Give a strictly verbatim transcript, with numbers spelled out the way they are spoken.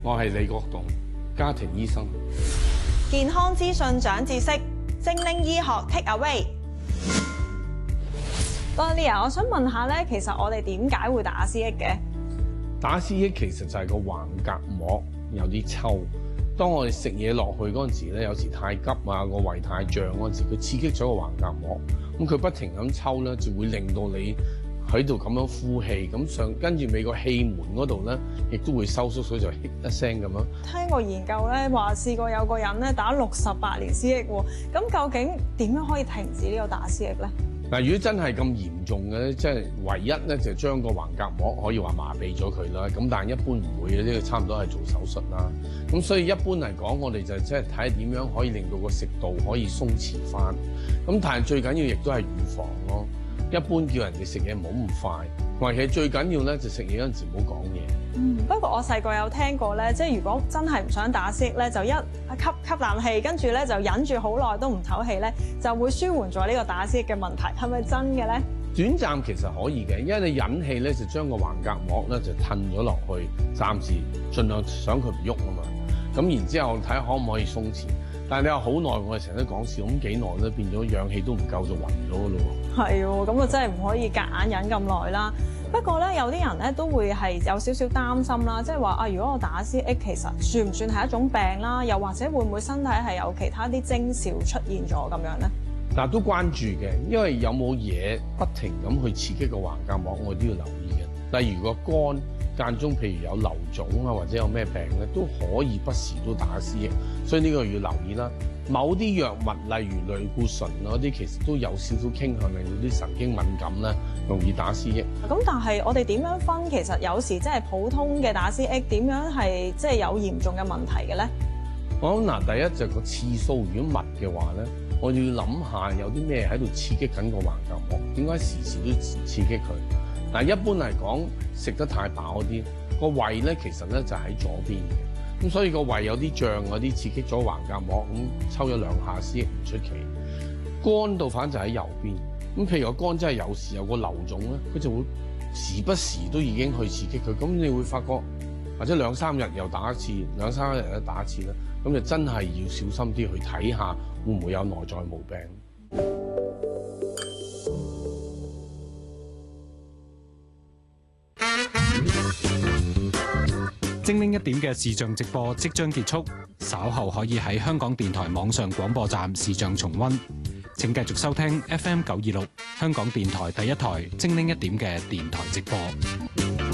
我係李國棟，家庭醫生。 健康資訊長知識，精靈醫學 Take Away。Bonnie，我想問下咧，其實我哋點解會打 C X 嘅？ 打 C X 其實就係個橫膈膜有啲抽。當我哋食嘢落去嗰陣時咧，有時太急啊，個胃太脹嗰陣時，佢刺激咗個橫膈膜，咁佢不停咁抽咧，就會令到你喺度咁樣呼氣，咁上跟住尾個氣門嗰度咧，亦都會收縮，所以就噏一聲咁樣。 聽過研究咧，話試過有個人咧打六十八年 C X 喎，咁究竟點樣可以停止呢個打 C X 咧？嗱， 如果真係咁嚴重嘅咧，即係唯一咧就將個橫膈膜可以話麻痹咗佢啦。咁但係一般唔會嘅，呢個差唔多係做手術啦。咁所以一般嚟講，我哋就即係睇下點樣可以令到個食道可以鬆弛翻。咁但係最緊要亦都係預防咯。一般叫人哋食嘢唔好咁快，或者最緊要咧就食嘢嗰陣時唔好講嘢。 嗯，不過我細個有聽過咧，即係如果真係唔想打 C X 咧，就一吸吸啖氣，跟住咧就忍住好耐都唔唞氣咧，就會舒緩咗呢個打 C X 嘅問題，係咪真嘅咧？ 短暫其實可以嘅，因為你忍氣咧就將個橫膈膜咧就褪咗落去，暫時盡量想佢唔喐啊嘛。咁然之後睇下可唔可以鬆弛。但係你話好耐，我哋成日都講笑，咁幾耐咧變咗氧氣都唔夠就暈咗嘅咯喎。 係喎，咁啊真係唔可以夾硬忍咁耐啦。不過咧，有啲人咧都會係有少少擔心啦，即係話啊，如果我打 C X 其實算唔算係一種病啦？又或者會唔會身體係有其他啲徵兆出現咗咁樣咧？ 嗱，都關注嘅，因為有冇嘢不停咁去刺激個橫膈膜，我都要留意嘅。例如個肝間中，譬如有瘤腫啊，或者有咩病咧，都可以不時都打 C X，所以呢個要留意啦。某啲藥物，例如類固醇嗰啲，其實都有少少傾向令到啲神經敏感咧，容易打 C X。 咁但係我哋點樣分？其實有時即係普通嘅打 C X，點樣係即係有嚴重嘅問題嘅咧？ 我諗嗱，第一就係個次數如果密嘅話咧，我哋要諗下有啲咩喺度刺激緊個橫膈膜，點解時時都刺激佢？嗱，一般嚟講，食得太飽嗰啲，個胃咧其實咧就喺左邊嘅，咁所以個胃有啲脹嗰啲刺激咗橫膈膜，咁抽咗兩下 C X 唔出奇。肝道反就喺右邊，咁譬如個肝真係有時有個瘤腫咧，佢就會時不時都已經去刺激佢，咁你會發覺或者兩三日又打一次，兩三日又打一次啦，咁就真係要小心啲去睇下會唔會有內在毛病。 精靈一點嘅視像直播即將結束，稍後可以喺香港電台網上廣播站視像重溫。請繼續收聽 F M 九二六香港電台第一台精靈一點嘅電台直播。